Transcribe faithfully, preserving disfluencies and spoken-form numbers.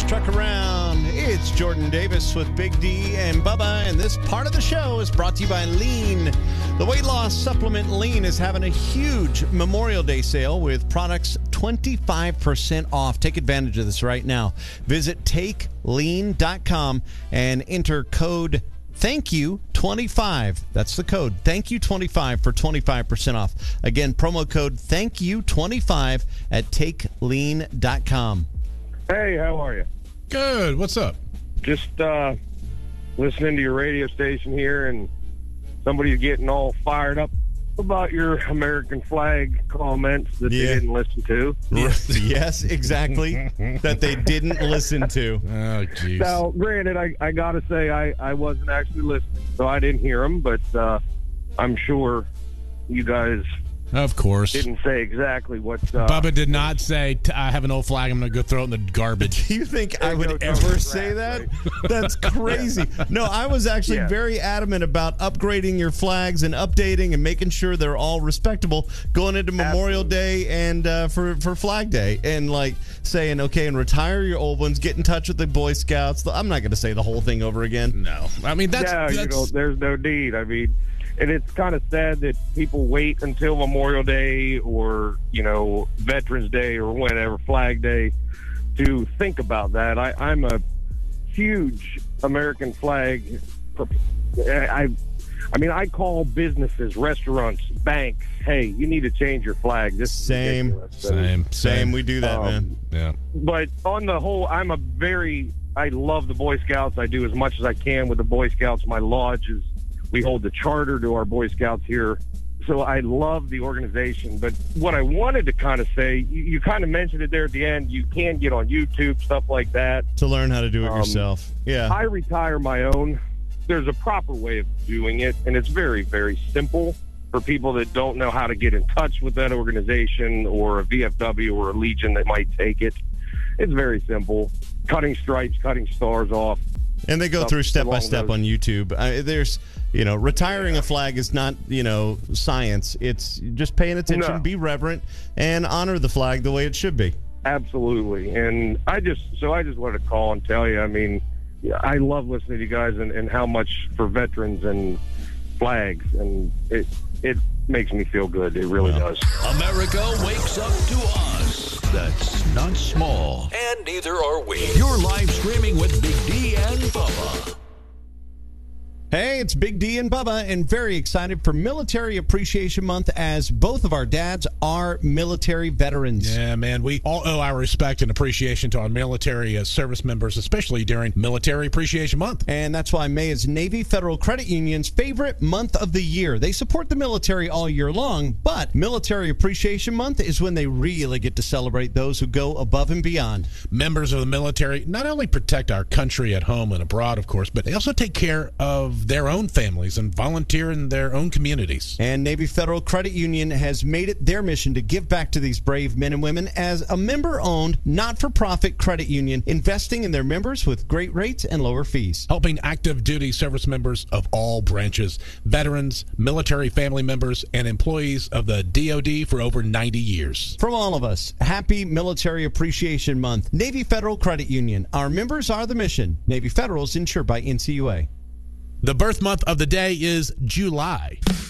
Truck Around. It's Jordan Davis with Big D and Bubba, and this part of the show is brought to you by Lean. The weight loss supplement Lean is having a huge Memorial Day sale with products twenty-five percent off. Take advantage of this right now. Visit take lean dot com and enter code Thank you twenty-five. That's the code. Thank you twenty-five for twenty-five percent off. Again, promo code Thank you twenty-five at take lean dot com. Hey, how are you? Good. What's up? Just uh, listening to your radio station here, and somebody's getting all fired up about your American flag comments that Yeah. they didn't listen to. Yes, yes, exactly. That they didn't listen to. Oh, jeez. Now, granted, I, I got to say I, I wasn't actually listening, so I didn't hear them, but uh, I'm sure you guys Of course. didn't say exactly what... Uh, Bubba did not say, T- I have an old flag, I'm going to go throw it in the garbage. Do you think I There would goes ever the say trash, that? right? That's crazy. No, I was actually Yeah. very adamant about upgrading your flags and updating and making sure they're all respectable going into Memorial Absolutely. Day and uh, for, for Flag Day. And like saying, okay, and retire your old ones, get in touch with the Boy Scouts. I'm not going to say the whole thing over again. No. I mean, that's... yeah, that's you know, there's no need. I mean, and it's kind of sad that people wait until Memorial Day or, you know, Veterans Day or whenever, Flag Day, to think about that. I, I'm a huge American flag. I, I mean, I call businesses, restaurants, banks, hey, you need to change your flag. This is Same. ridiculous. Same. Same, we do that, Um, man. Yeah. But on the whole, I'm a very, I love the Boy Scouts. I do as much as I can with the Boy Scouts. My lodge is, we hold the charter to our Boy Scouts here. So I love the organization. But what I wanted to kind of say, you, you kind of mentioned it there at the end. You can get on YouTube, stuff like that. To learn how to do it Um, yourself. Yeah. I retire my own. There's a proper way of doing it, and it's very, very simple for people that don't know how to get in touch with that organization or a V F W or a Legion that might take it. It's very simple. Cutting stripes, cutting stars off. And they go Stuff through step by along step those- on YouTube. Uh, there's, you know, retiring a flag is not, you know, science. It's just paying attention, No. be reverent, and honor the flag the way it should be. Absolutely. And I just, so I just wanted to call and tell you, I mean, I love listening to you guys and, and how much for veterans and flags. And it, it makes me feel good. It really Well. does. America wakes up to us. That's not small. And neither are we. You're live streaming with Big D and Bubba. Hey, it's Big D and Bubba, and very excited for Military Appreciation Month as both of our dads are military veterans. Yeah, man, we all owe our respect and appreciation to our military uh, service members, especially during Military Appreciation Month. And that's why May is Navy Federal Credit Union's favorite month of the year. They support the military all year long, but Military Appreciation Month is when they really get to celebrate those who go above and beyond. Members of the military not only protect our country at home and abroad, of course, but they also take care of their own families and volunteer in their own communities. And Navy Federal Credit Union has made it their mission to give back to these brave men and women as a member-owned, not-for-profit credit union, investing in their members with great rates and lower fees. Helping active duty service members of all branches, veterans, military family members, and employees of the D O D for over ninety years. From all of us, happy Military Appreciation Month. Navy Federal Credit Union. Our members are the mission. Navy Federal is insured by N C U A. The birth month of the day is July.